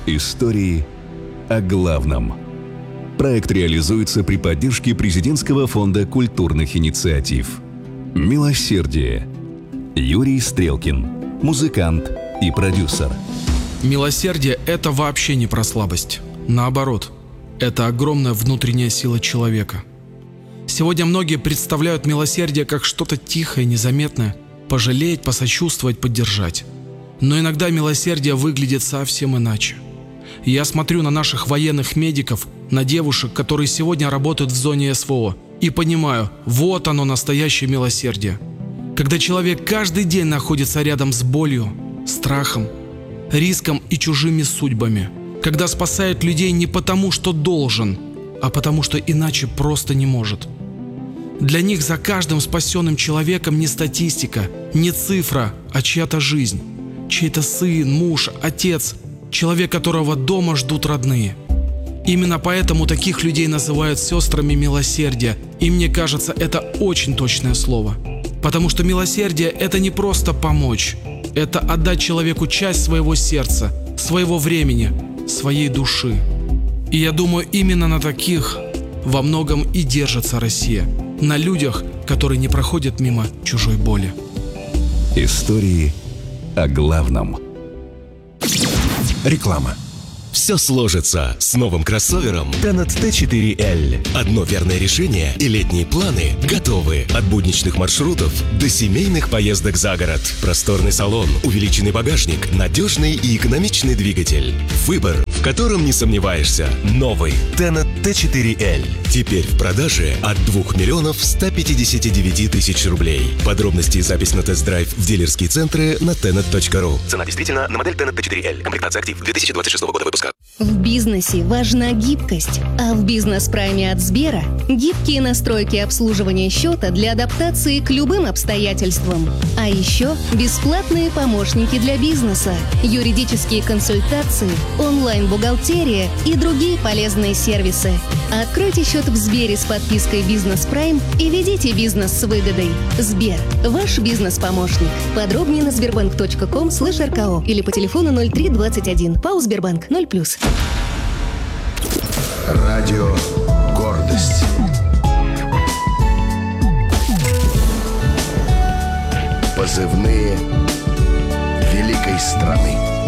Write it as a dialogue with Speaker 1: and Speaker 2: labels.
Speaker 1: Истории о главном. Проект реализуется при поддержке Президентского фонда культурных инициатив. «Милосердие». Юрий Стрелкин, музыкант и продюсер.
Speaker 2: Милосердие – это вообще не про слабость. Наоборот, это огромная внутренняя сила человека. Сегодня многие представляют милосердие как что-то тихое, незаметное, пожалеть, посочувствовать, поддержать. Но иногда милосердие выглядит совсем иначе. Я смотрю на наших военных медиков, на девушек, которые сегодня работают в зоне СВО, и понимаю, вот оно настоящее милосердие. Когда человек каждый день находится рядом с болью, страхом, риском и чужими судьбами. Когда спасает людей не потому, что должен, а потому, что иначе просто не может. Для них за каждым спасенным человеком не статистика, не цифра, а чья-то жизнь. Чей-то сын, муж, отец, человек, которого дома ждут родные. Именно поэтому таких людей называют сестрами милосердия, и мне кажется, это очень точное слово. Потому что милосердие – это не просто помочь, это отдать человеку часть своего сердца, своего времени, своей души. И я думаю, именно на таких во многом и держится Россия. На людях, которые не проходят мимо чужой боли.
Speaker 1: Истории о главном.
Speaker 3: Реклама. Все сложится с новым кроссовером Tenet T4L. Одно верное решение, и летние планы готовы. От будничных маршрутов до семейных поездок за город. Просторный салон, увеличенный багажник, надежный и экономичный двигатель. Выбор, в котором не сомневаешься. Новый Tenet T4L. Теперь в продаже от 2 159 000 рублей. Подробности и запись на тест-драйв в дилерские центры на tenet.ru. Цена действительно на модель Tenet T4L. Комплектация «Актив» 2026 года выпуска.
Speaker 4: В бизнесе важна гибкость, а в бизнес-прайме от Сбера гибкие настройки обслуживания счета для адаптации к любым обстоятельствам. А еще бесплатные помощники для бизнеса, юридические консультации, онлайн-бухгалтерия и другие полезные сервисы. Откройте счет в Сбере с подпиской «Бизнес Прайм» и ведите бизнес с выгодой. Сбер – ваш бизнес-помощник. Подробнее на sberbank.com/rko или по телефону 0321. ПАО «Сбербанк» 0+.
Speaker 5: Радио «Гордость». Позывные великой страны.